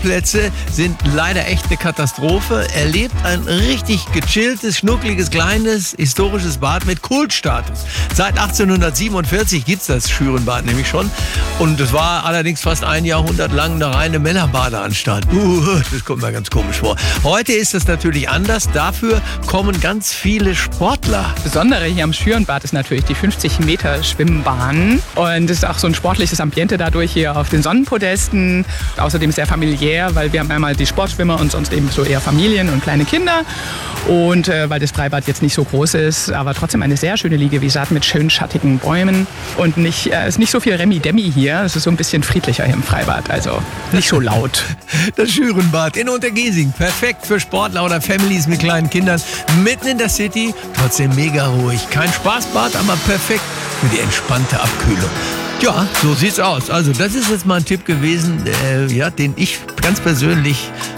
Parkplätze sind leider echt eine Katastrophe. Erlebt ein richtig gechilltes, schnuckliges, kleines, historisches Bad mit Kultstatus. Seit 1847 gibt's das Schürenbad nämlich schon. Und es war allerdings fast ein Jahrhundert lang eine reine Männerbadeanstalt. Das kommt mir ganz komisch vor. Heute ist das natürlich anders. Dafür kommen ganz viele Sportler. Das Besondere hier am Schürenbad ist natürlich die 50 Meter Schwimmbahn. Und es ist auch so ein sportliches Ambiente dadurch hier auf den Sonnenpodesten. Außerdem sehr familiär, weil wir haben einmal die Sportschwimmer und sonst eben so eher Familien und kleine Kinder. Und weil das Freibad jetzt nicht so groß ist, aber trotzdem eine sehr schöne Liegewiese hat mit schön schattigen Bäumen. Und es ist nicht so viel Remi-Demi hier. Es ist so ein bisschen friedlicher hier im Freibad, also nicht so laut. Das Schürenbad in Untergiesing. Perfekt für Sportler oder Families mit kleinen Kindern. Mitten in der City, trotzdem mega ruhig. Kein Spaßbad, aber perfekt für die entspannte Abkühlung. Ja, so sieht's aus. Also das ist jetzt mal ein Tipp gewesen, den ich ganz persönlich